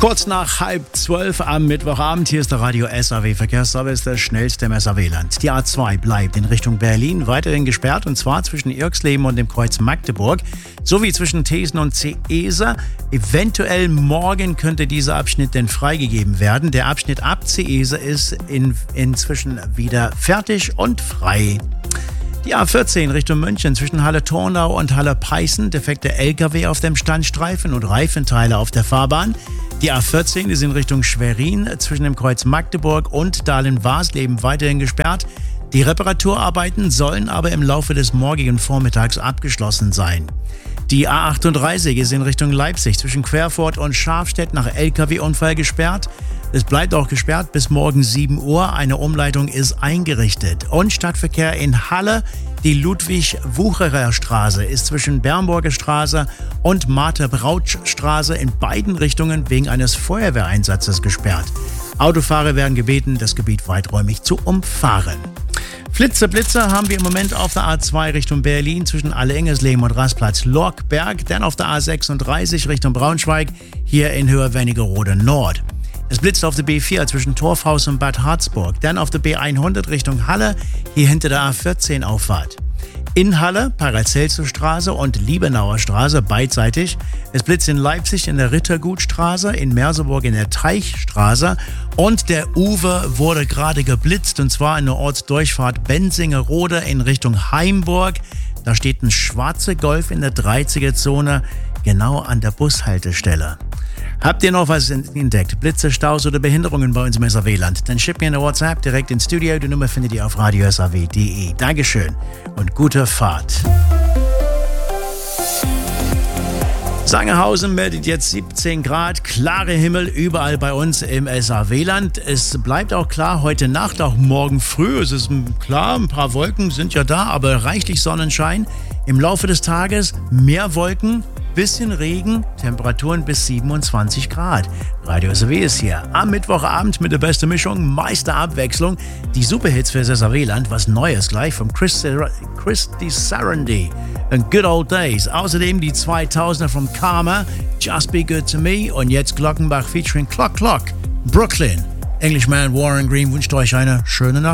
Kurz nach 11:30 am Mittwochabend, hier ist der Radio SAW Verkehrsservice, der schnellste im SAW-Land. Die A2 bleibt in Richtung Berlin weiterhin gesperrt, und zwar zwischen Irxleben und dem Kreuz Magdeburg, sowie zwischen Thesen und Ceese. Eventuell morgen könnte dieser Abschnitt denn freigegeben werden. Der Abschnitt ab Ceese ist inzwischen wieder fertig und frei. Die A14 Richtung München zwischen Halle-Tornau und Halle-Peißen, defekte LKW auf dem Standstreifen und Reifenteile auf der Fahrbahn. Die A14 ist in Richtung Schwerin zwischen dem Kreuz Magdeburg und Dahlen-Warsleben weiterhin gesperrt. Die Reparaturarbeiten sollen aber im Laufe des morgigen Vormittags abgeschlossen sein. Die A38 ist in Richtung Leipzig zwischen Querfurt und Schafstedt nach LKW-Unfall gesperrt. Es bleibt auch gesperrt bis morgen 7 Uhr. Eine Umleitung ist eingerichtet. Und Stadtverkehr in Halle. Die Ludwig-Wucherer Straße ist zwischen Bernburger Straße und Martha-Brautsch-Straße in beiden Richtungen wegen eines Feuerwehreinsatzes gesperrt. Autofahrer werden gebeten, das Gebiet weiträumig zu umfahren. Blitze haben wir im Moment auf der A2 Richtung Berlin zwischen Alle-Engersleben und Rastplatz-Lorkberg, dann auf der A36 Richtung Braunschweig, hier in Höhe Wernigerode Nord. Es blitzt auf der B4 zwischen Torfhaus und Bad Harzburg, dann auf der B100 Richtung Halle, hier hinter der A14 Auffahrt. In Halle, Paracelsusstraße und Liebenauer Straße beidseitig. Es blitzt in Leipzig in der Rittergutstraße, in Merseburg in der Teichstraße, und der Uwe wurde gerade geblitzt, und zwar in der Ortsdurchfahrt Bensingerode in Richtung Heimburg. Da steht ein schwarzer Golf in der 30er-Zone, genau an der Bushaltestelle. Habt ihr noch was entdeckt? Blitze, Staus oder Behinderungen bei uns im SAW-Land? Dann schickt mir eine WhatsApp direkt ins Studio. Die Nummer findet ihr auf radiosaw.de. Dankeschön und gute Fahrt. Sangerhausen meldet jetzt 17 Grad, klare Himmel überall bei uns im SAW-Land. Es bleibt auch klar heute Nacht, auch morgen früh. Es ist klar, ein paar Wolken sind ja da, aber reichlich Sonnenschein. Im Laufe des Tages mehr Wolken, bisschen Regen, Temperaturen bis 27 Grad. Radio SAW ist hier am Mittwochabend mit der besten Mischung, meiste Abwechslung. Die Superhits für das SAW-Land, was Neues gleich vom Christy Sarandon and Good Old Days. Außerdem die 2000er vom Karma, Just Be Good to Me, und jetzt Glockenbach featuring Clock Clock, Brooklyn. Englishman Warren Green wünscht euch eine schöne Nacht.